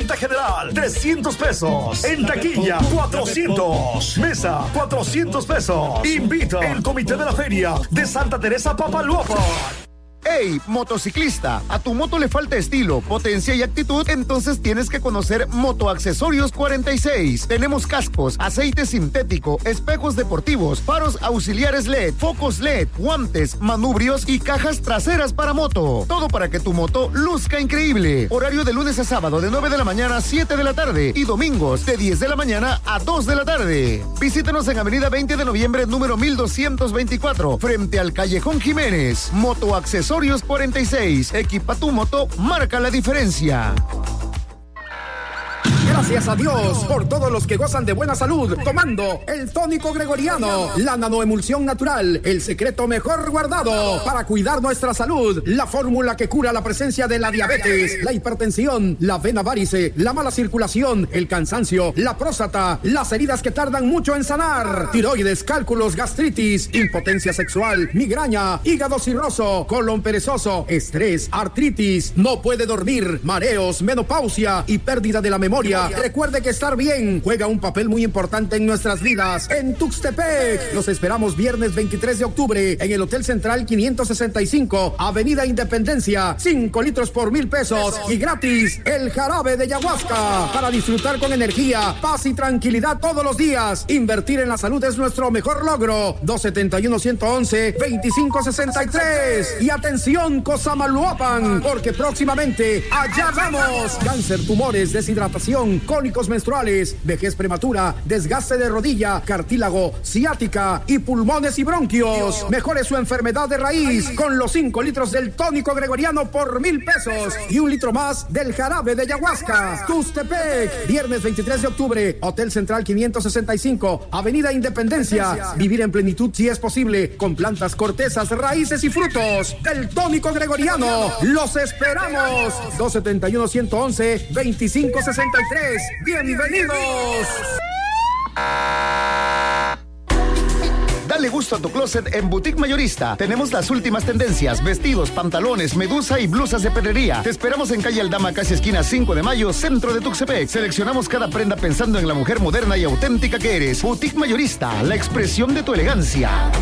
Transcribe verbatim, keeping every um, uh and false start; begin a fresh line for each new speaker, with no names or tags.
Venta general, trescientos pesos. En taquilla, cuatrocientos. Mesa, cuatrocientos pesos. Invita el comité de la feria de Santa Teresa Papaloapan.
¡Hey, motociclista! ¿A tu moto le falta estilo, potencia y actitud? Entonces tienes que conocer Motoaccesorios cuarenta y seis. Tenemos cascos, aceite sintético, espejos deportivos, faros auxiliares L E D, focos L E D, guantes, manubrios y cajas traseras para moto. Todo para que tu moto luzca increíble. Horario de lunes a sábado de nueve de la mañana a siete de la tarde y domingos de diez de la mañana a dos de la tarde. Visítanos en Avenida veinte de noviembre, número mil doscientos veinticuatro, frente al Callejón Jiménez. Motoaccesorios cuarenta y seis. Equipa tu moto, marca la diferencia.
Gracias a Dios por todos los que gozan de buena salud tomando el tónico gregoriano, la nanoemulsión natural, el secreto mejor guardado para cuidar nuestra salud, la fórmula que cura la presencia de la diabetes, la hipertensión, la vena varice, la mala circulación, el cansancio, la próstata, las heridas que tardan mucho en sanar, tiroides, cálculos, gastritis, impotencia sexual, migraña, hígado cirroso, colon perezoso, estrés, artritis, no puede dormir, mareos, menopausia y pérdida de la memoria. Recuerde que estar bien juega un papel muy importante en nuestras vidas. En Tuxtepec, los esperamos viernes veintitrés de octubre en el Hotel Central quinientos sesenta y cinco, Avenida Independencia, cinco litros por mil pesos y gratis el jarabe de ayahuasca para disfrutar con energía, paz y tranquilidad todos los días. Invertir en la salud es nuestro mejor logro. dos setenta y uno, ciento once, veinticinco sesenta y tres. Y atención, Cosamaloapan, porque próximamente allá vamos. Cáncer, tumores, deshidratación, cólicos menstruales, vejez prematura, desgaste de rodilla, cartílago, ciática y pulmones y bronquios. Mejore su enfermedad de raíz con los cinco litros del tónico gregoriano por mil pesos y un litro más del jarabe de ayahuasca. Tustepec, viernes veintitrés de octubre, Hotel Central quinientos sesenta y cinco, Avenida Independencia. Vivir en plenitud si es posible, con plantas, cortezas, raíces y frutos del tónico gregoriano. ¡Los esperamos! dos setenta y uno, ciento once, veinticinco sesenta y tres. ¡Bienvenidos!
Dale gusto a tu closet en Boutique Mayorista. Tenemos las últimas tendencias: vestidos, pantalones, medusa y blusas de pedrería. Te esperamos en calle Aldama, casi esquina cinco de mayo, centro de Tuxtepec. Seleccionamos cada prenda pensando en la mujer moderna y auténtica que eres. Boutique Mayorista, la expresión de tu elegancia.